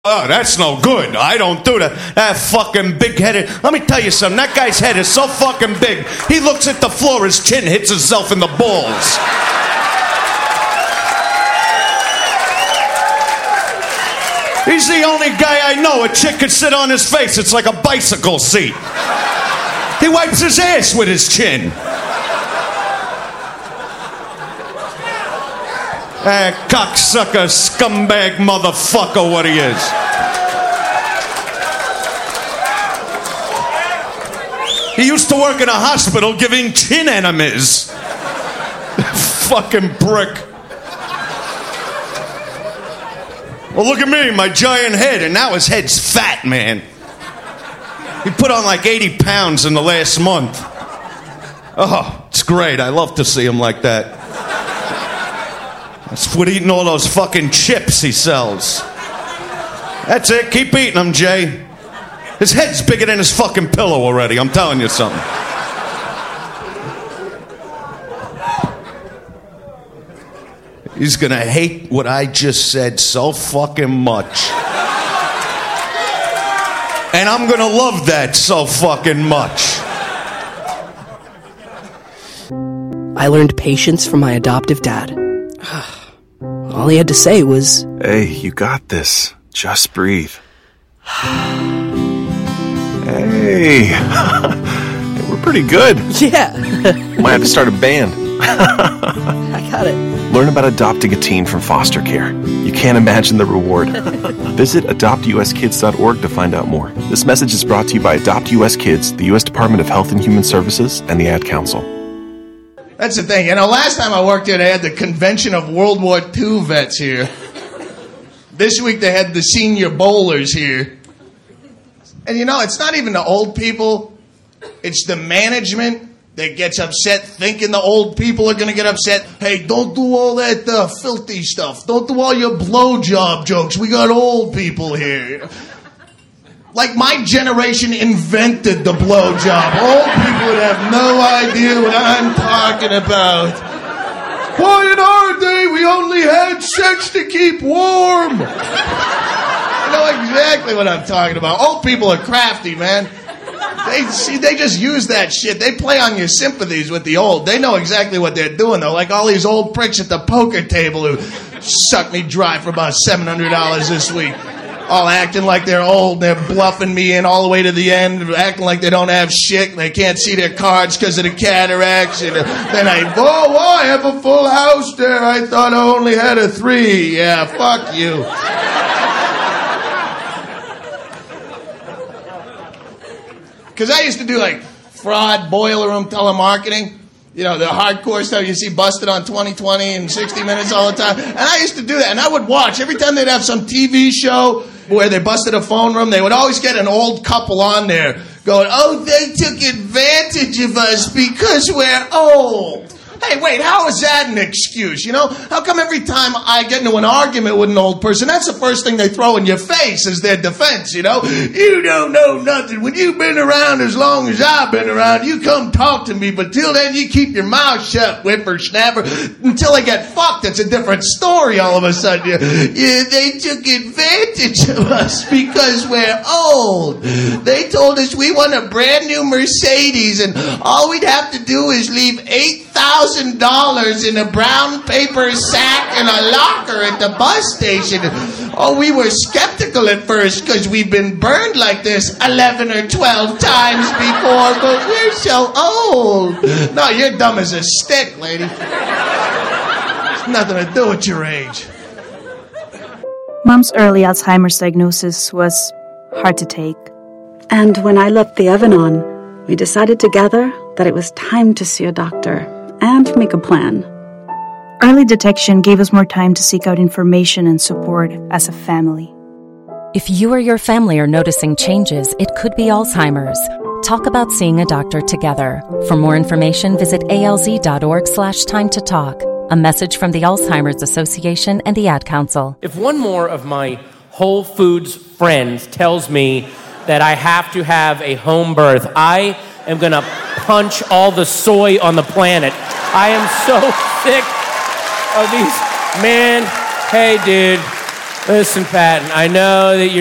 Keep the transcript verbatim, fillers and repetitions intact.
Oh, that's no good. I don't do that. That fucking big-headed... Let me tell you something. That guy's head is so fucking big. He looks at the floor, his chin hits himself in the balls. He's the only guy I know a chick could sit on his face. It's like a bicycle seat. He wipes his ass with his chin. That cocksucker, scumbag motherfucker, what he is. He used to work in a hospital giving chin enemas. Fucking prick. Well, look at me, my giant head, and now his head's fat, man. He put on like eighty pounds in the last month. Oh, it's great. I love to see him like that. That's what eating all those fucking chips he sells. That's it. Keep eating them, Jay. His head's bigger than his fucking pillow already. I'm telling you something. He's gonna hate what I just said so fucking much. And I'm gonna love that so fucking much. I learned patience from my adoptive dad. All he had to say was, "Hey, you got this. Just breathe." Hey. We're pretty good. Yeah. Might have to start a band. I got it. Learn about adopting a teen from foster care. You can't imagine the reward. Visit adopt u s kids dot org to find out more. This message is brought to you by Adopt U S Kids, the U S Department of Health and Human Services, and the Ad Council. That's the thing. You know, last time I worked here, they had the Convention of World War Two vets here. This week they had the senior bowlers here. And you know, it's not even the old people. It's the management that gets upset thinking the old people are going to get upset. Hey, don't do all that uh, filthy stuff. Don't do all your blowjob jokes. We got old people here. Like my generation invented the blowjob. Old people would have no idea what I'm talking about. Why in our day we only had sex to keep warm. I know exactly what I'm talking about. Old people are crafty, man. They see, they just use that shit. They play on your sympathies with the old. They know exactly what they're doing, though. Like all these old pricks at the poker table who sucked me dry for about seven hundred dollars this week. All acting like they're old. They're bluffing me in all the way to the end, acting like they don't have shit. They can't see their cards because of the cataracts. And then I, oh, oh, I have a full house there. I thought I only had a three. Yeah, fuck you. Because I used to do like fraud, boiler room telemarketing. You know, the hardcore stuff you see busted on twenty twenty and sixty minutes all the time. And I used to do that. And I would watch. Every time they'd have some T V show where they busted a phone room, they would always get an old couple on there going, oh, they took advantage of us because we're old. Hey, wait, how is that an excuse? You know, how come every time I get into an argument with an old person, that's the first thing they throw in your face as their defense, you know? You don't know nothing. When you've been around as long as I've been around, you come talk to me, but till then you keep your mouth shut, whippersnapper, until they get fucked. It's a different story all of a sudden. Yeah, they took advantage of us because we're old. They told us we want a brand new Mercedes and all we'd have to do is leave eight thousand dollars in a brown paper sack in a locker at the bus station. Oh, we were skeptical at first because we've been burned like this eleven or twelve times before, but we're so old. No, you're dumb as a stick, lady. It's nothing to do with your age. Mom's early Alzheimer's diagnosis was hard to take. And when I left the oven on, we decided together that it was time to see a doctor and make a plan. Early detection gave us more time to seek out information and support as a family. If you or your family are noticing changes, it could be Alzheimer's. Talk about seeing a doctor together. For more information, visit alz.org slash time to talk. A message from the Alzheimer's Association and the Ad Council. If one more of my Whole Foods friends tells me that I have to have a home birth, I am going to punch all the soy on the planet. I am so sick of these. Man, hey, dude, Listen, Patton, I know that you're